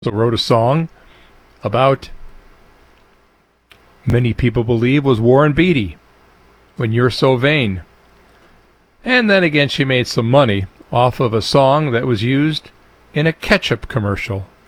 also wrote a song about, many people believe, was Warren Beatty, When You're So Vain. And then again she made some money off of a song that was used in a ketchup commercial.